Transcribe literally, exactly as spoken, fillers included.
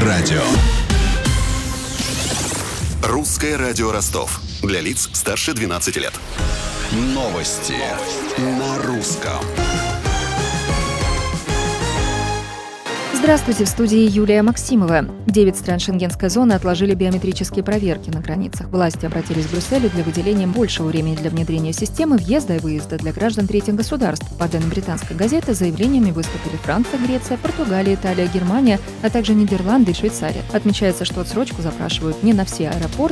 радио. Русское радио Ростов. Для лиц старше двенадцати лет. Новости на русском. Здравствуйте, в студии Юлия Максимова. Девять стран шенгенской зоны отложили биометрические проверки на границах. Власти обратились к Брюсселю для выделения большего времени для внедрения системы въезда и выезда для граждан третьих государств. По данным британской газеты, с заявлениями выступили Франция, Греция, Португалия, Италия, Германия, а также Нидерланды и Швейцария. Отмечается, что отсрочку запрашивают не на все аэропорты,